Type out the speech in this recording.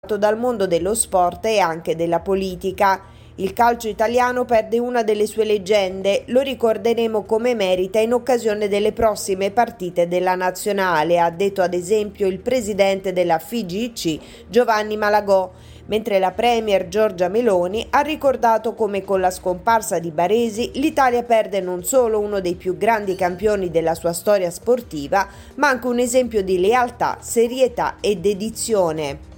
dal mondo dello sport e anche della politica. Il calcio italiano perde una delle sue leggende, lo ricorderemo come merita in occasione delle prossime partite della nazionale, ha detto ad esempio il presidente della FIGC Giovanni Malagò, mentre la premier Giorgia Meloni ha ricordato come con la scomparsa di Baresi l'Italia perde non solo uno dei più grandi campioni della sua storia sportiva, ma anche un esempio di lealtà, serietà e dedizione.